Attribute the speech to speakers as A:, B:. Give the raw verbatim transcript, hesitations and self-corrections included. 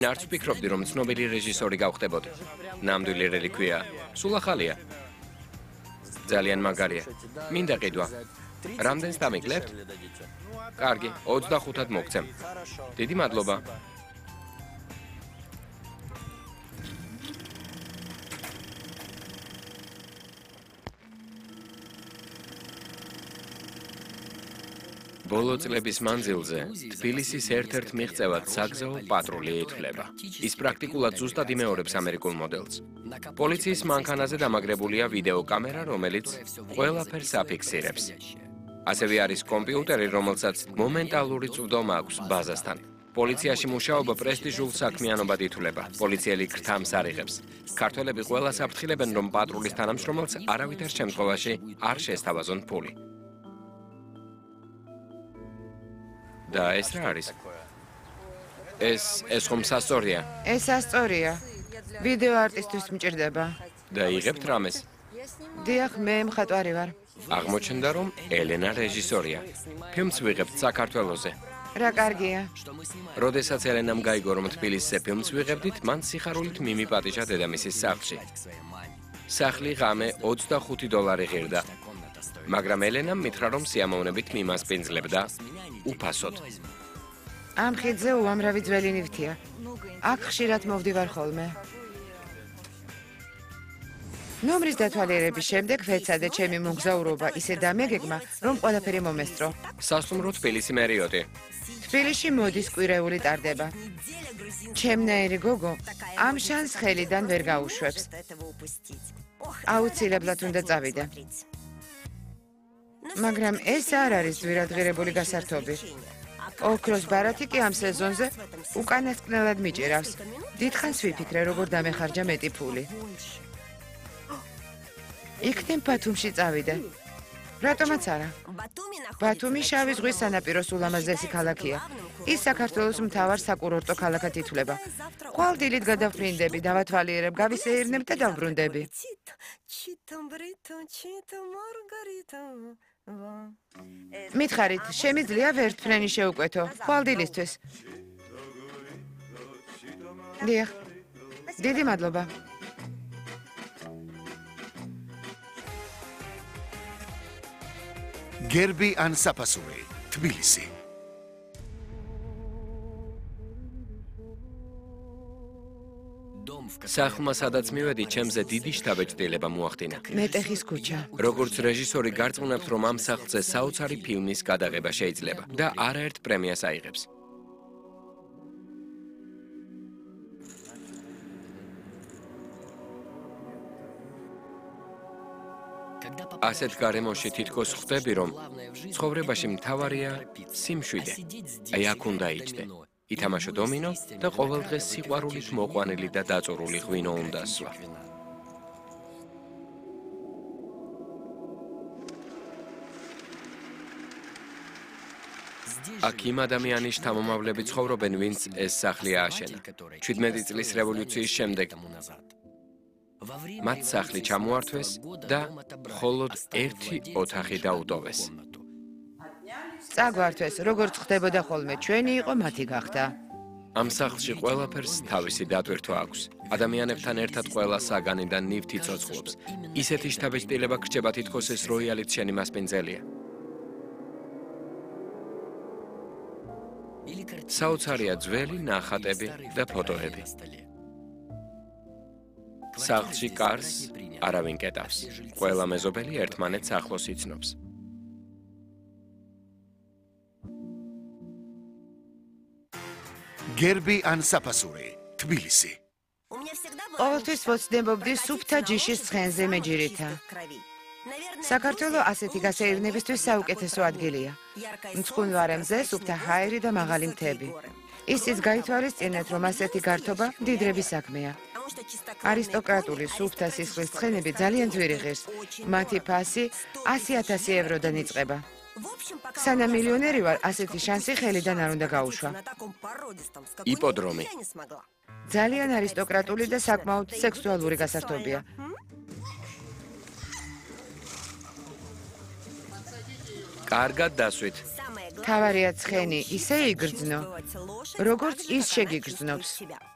A: არც ვფიქრობდი, რომ ცნობილი რეჟისორი გავხდებოდი. ნამდვილი რელიკვია, სულ ახალია. ძალიან მაგარია. მინდა ყიდვა. რამდენს დამიკლებთ? კარგი, ოცდახუთად მოგცემ. დიდი მადლობა. ბოლო წლების მანძილზე თბილისის ერთ-ერთ მიღწევად საგზაო პატრული ითვლება. ის პრაქტიკულად ზუსტად იმეორებს ამერიკულ მოდელს. პოლიციის მანქანაზე დამაგრებულია ვიდეო კამერა, რომელიც ყველაფერს აფიქსირებს. ასევე არის კომპიუტერი, რომელსაც მომენტალური წვდომა აქვს ბაზასთან. პოლიციაში მუშაობა პრესტიჟულ საქმიანობად ითვლება. პოლიციელი ქრთამს არ იღებს. ქართველები ყველას აფრთხილებენ, რომ პატრულის თანამშრომელს არავითარ შემთხვევაში არ შესთავაზონ ფული. და ეს რა არის? ეს ეს ხომ სასწორია?
B: ეს სასწორია. ვიდეო არტისტვის მჭირდება.
A: და იღებთ რამეს?
B: დიახ, მე მხატვარი ვარ.
A: აღმოჩნდა, რომ ელენა რეჟისორია. ფილმს ვიღებთ საქართველოზე.
B: რა კარგია.
A: როდესაც ელენამ გაიგო, რომ თბილისზე ფილმს ვიღებდით, მან სიხარულით მიმიპატიჟა დედამისის სახლში. სახლი ღამე ოცდახუთი დოლარი ღირდა. მაგრამ ელენამ მითხრა, რომ სიამოვნებით მიმასპინძლებდა უფასოდ.
B: ამ ხიდზე უამრავი ძველი ნივთია. აქ ხშირად მოვდივარ ხოლმე. ნომრის დათვალიერების შემდეგ ვეცადე ჩემი მოგზაურობა ისე დამეგეგმა, რომ ყველაფერი მომესწრო.
A: სასტუმრო თბილისი მერიოტი.
B: თბილისში მოდის კვირეული ტარდება. ჩემნაირი გოგო ამ შანს ხელიდან ვერ გაუშვებს. აუცილებლად უნდა წავიდე. მაგრამ ეს არ არის ძვირადღირებული გასართობი. ოქროს ბარათი კი ამ სეზონზე უკანასკნელად მიჭირავს. დიდხანს ვიფიქრე, როგორ დამეხარჯა მეტი ფული. იქნებ ბათუმში წავიდე. რატომაც არა? ბათუმი შავი ზღვის სანაპიროს ულამაზესი ქალაქია. ის საქართველოს მთავარ საკურორტო ქალაქად ითვლება. ხვალ დილით გადავფრინდები, დავათვალიერებ, გავისეირნებ და დავბრუნდები. მითხარით, შემიძლია ვერტფრენი შეუკვეთო, ხვალდილისთვის. დიახ, დიდი მადლობა.
C: გერბი ან საფასური, თბილისი.
A: სახლმა სადაც მივედი, ჩემზე დიდი შთაბეჭდილება მოახდინა.
B: მეტეხის ქუჩა.
A: როგორც რეჟისორი გარწმუნებთ, რომ ამ სახლზე საოცარი ფილმის გადაღება შეიძლება და არაერთ პრემიას აიღებს. ასეთ გარემოში თითქოს ხვდები, რომ ცხოვრებაში მთავარია სიმშვიდე. აი აქ უნდა იჯდე. ითამაშო დომინო და ყოველდღეს სიყვარულით მოყვანილი და დაწურული ღვინო უნდა სვა. აქ იმ ადამიანის შთამომავლები ცხოვრობენ, ვინც ეს სახლი ააშენა. შვიდმეტი წლის რევოლუციის შემდეგ მათ სახლი ჩამოართვეს და მხოლოდ ერთი ოთახი დაუტოვეს.
B: წაგვართვეს, როგორც ხდებოდა ხოლმე, ჩვენი იყო მათი გახდა.
A: ამ სახლში ყველაფერს თავისი დატვირთვა აქვს. ადამიანებთან ერთად ყველა საგანიდან ნივთი ცოცხლობს. ისეთი შთაბეჭდილება გრჩება თითქოს ეს როიალიც შენი მასპინძელია. საოცარია ძველი ნახატები და ფოტოები. სახლში კარს არავინ კეტავს. ყველა მეზობელი ერთმანეთს ახლოს იცნობს.
C: გერბი ან საფასური, თბილისი.
B: ყოველთვის ვოცნებობდი სუფთა ჯიშის ცხენზე მეჯირითა. საქართველოს ასეთი გასეირნებისთვის საუკეთესო ადგილია. მწყვილვარემზე სუფთა ჰაერი და მაღალი მთები. ისიც გაითვალისწინეთ, რომ ასეთი გართობა მდიდრების საქმეა. არისტოკრატული სუფთა სისხლის ცხენები ძალიან ძვირი ღირს. მათი ფასი ასი ათასი ევროდან იწყება. სანამ მილიონერი ვარ, ასეთი შანსი ხელიდან არ უნდა გაუშვა.
A: იპოდრომი.
B: ძალიან არისტოკრატული და საკმაოდ სექსუალური გასართობია.
A: კარგად დასვით.
B: თავარია ცხენი ისე იგრძნო, როგორც ის შეგიგრძნობს.